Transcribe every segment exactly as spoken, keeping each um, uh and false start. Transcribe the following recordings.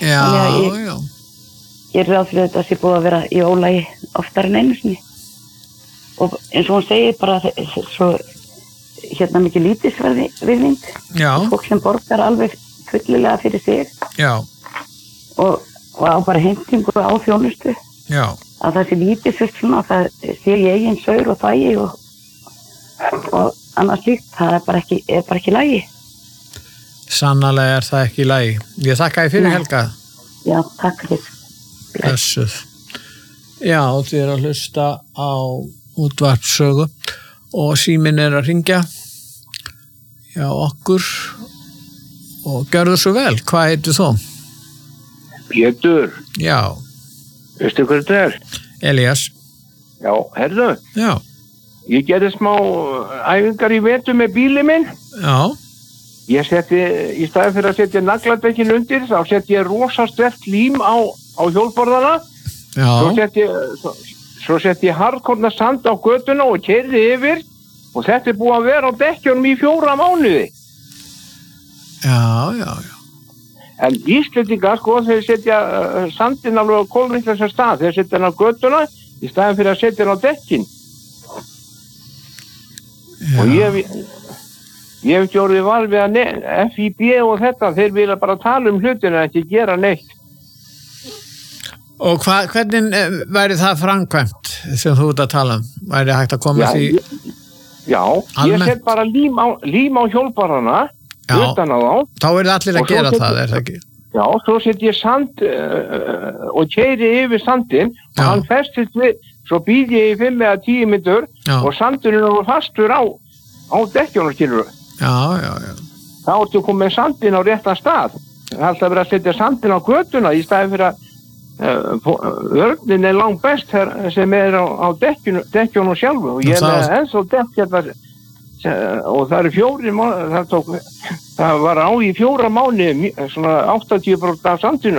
Já, ég, já. Ég er ráð fyrir þetta að sé búið að vera í ólagi oftar en einu sinni. Og eins og hún segir bara svo hérna mikið lítilsverði virðing. Já. Fólk sem borgar alveg fullilega fyrir sig. Já. Og, og á bara heimtingu á þjónustu. Já. Að það sé lítilsvert svona, það sé ég eigin saur og þægi og, og annars líkt, það er bara ekki, er bara ekki lagi. Sannarlega er það ekki í lagi. Ég þakka þér fyrir, Helga. Já, takk fyrir. Blessuð. Já, þið er að hlusta á útvarpssögu og síminn er að hringja hjá okkur og gjörðu svo vel. Hvað heitir þú? Pétur. Já. Veistu hvað þetta er? Elías. Já, herðu. Já. Ég gerði smá æfingar í vetur með bílinn minn. Já. Ég setti, í staðin fyrir að setja nagladekkin undir, þá setti ég rosa sterkt lím á, á hjólborðana. Já. Svo setti, svo, svo setti ég harðkorna sand á götuna og keyrði yfir og þetta er búið að vera á dekkjunum í fjóra mánuði. Já, já, já. En Íslendingar, sko, þeir setja sandinn alveg á kolrýttlausan stað, þeir setja hann á götuna í staðin fyrir að setja hann á dekkin. Já. Og ég, ég hef ekki orðið var við að F I B og þetta, þeir vilja bara tala um hlutina en ekki gera neitt. Og hva, hvernig væri það framkvæmt sem þú ert að tala um? Væri hægt að koma Já, því ég, já ég set bara lím á, lím á hjólbarana, utan á þá. Þá eru allir að Og svo gera set- það, er það ekki? Já, svo set ég sand uh, og keyri yfir sandinn og Já. hann festist við, svo býð ég í fimm eða tíu myndur Já. og sandurinn er fastur á, á dekkjunum, skilur. Já, já, já. Þá ertu komið sandinn á réttan stað. Það er alltaf verið að setja sandinn á götuna í staðin fyrir að uh, vörnin er langt best her, sem er á, á dekkjunum, dekkjunum sjálfu og ég er það- með ennþá dekk hérna uh, og það eru fjóri mánuði, það tók, það var á í fjóra mánuði, svona áttatíu prósent af sandinum.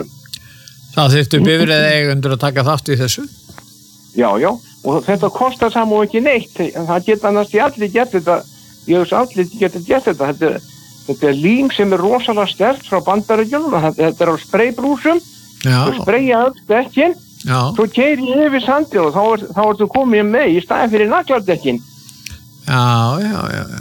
Það þyrftu bifreið eigendur að taka þátt í þessu? Já, já, og þetta kostar saman ekki neitt, það geta næstu allir gert þetta, ég veist allir geta gert þetta, þetta er, þetta er lím sem er rosalega sterkt frá Bandaríkjunum, þetta er á spraybrúsum, Já. þú sprayja öll dekkin, Já. svo keyri ég yfir sandið og þá, er, þá ertu komið með í staðin fyrir nagladekkin. Já, já, já, já.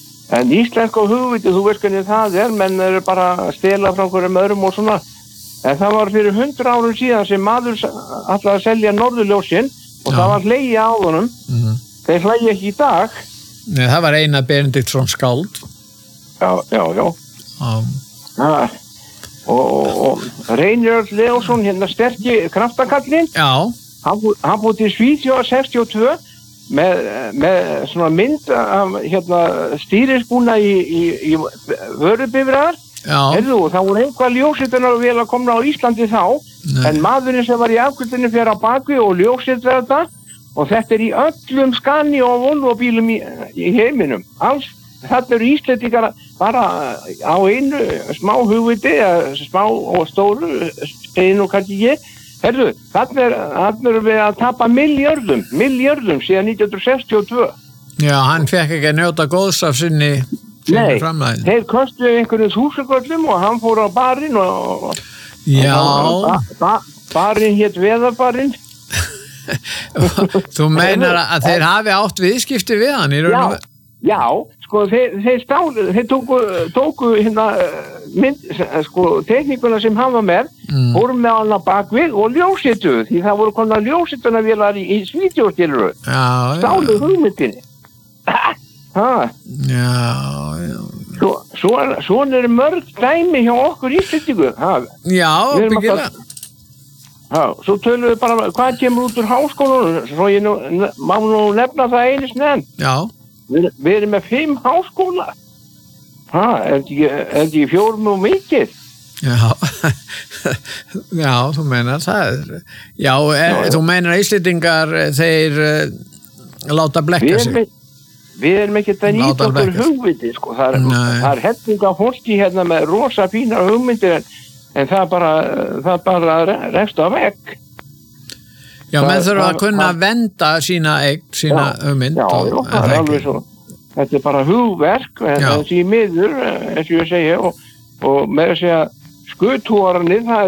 En íslenska hugviti, þú veist hvernig það er, menn eru bara að stela frá hverjum öðrum og svona. En það var fyrir hundra árum síðan sem maður ætlaði að selja norðurljósin og Já. það var hlegið á honum. Mm. Þeir hlægi ekki í dag. Nei, það var Einar Benediktsson skáld. Já, já, já. Um, Ha, og, og, og Reynir Leósson, hérna sterki kraftakallinn, já, hann, bú- hann búið til Svíþjóð sextíu og tvö með, með svona mynd af hérna, stýrisbúna í, í, í vörubifræðar. já. Heyrðu, það voru einhvað ljósitunar vel að komna á Íslandi þá, Nei. en maðurinn sem var í afkvöldinu fyrir á bakvi og ljósitur þetta og þetta er í öllum Scania og Volvo bílum í, í heiminum. Alls, þetta eru Íslendingar bara á einu smá hugviti, eða smá og stóru, einu kannski ekki. Heyrðu, þarna er, þarna er við að tapa miljörðum, miljörðum síðan nítján hundruð sextíu og tvö. Já, hann fekk ekki að njóta góðs af sinni, sinni Nei, framlæðin. þeir kostuðu einhverjum þúsugöllum og hann fór á barinn og... Já, Ba, ba, barinn hétt Veðarbarinn. þú meinar að þeir hafi átt viðskipti við hann í raun og Já, já, sko, þeir, þeir stálu, þeir tóku, tóku hérna, mynd, sko, tekníkuna sem hann var með, Mm. fórum með hann á bakvið og ljósituð, því það voru konar ljósituna vélar í, í Svíþjóðskiluru, Já, já, stálu hugmyndinni. Ha, já, já. svo, svo, svona er mörg dæmi hjá okkur Íslendingu, ha, Já, Við erum byggilega. ha, svo tölum við bara, hvað kemur út úr háskólanum, svo ég nú, má nú nefna það einu snenn. Já, Við, við erum með fimm háskóla. Ha, er þetta ekki, er þetta ekki fjórum og mikið? já. Já, þú meinar það er, já, er, Já, já. þú meinar að Íslendingar þeir uh, láta Við blekka erum, sig. ekki- við erum ekki að nýta Láta okkur blekkjast. hugmyndir, sko. Það er, Nei. það er hellinga fólki hérna með rosa fínar hugmyndir en, en það bara, það bara re- rekst á vegg. Já, menn það- þurfa að það- kunna það- venda sína eign, sína hugmynd. Já, og- já, er það er ekki? alveg svo. Þetta er bara hugverk, en Já. þessi miður, eins og ég segja, og, og með að segja skuttúarnir, það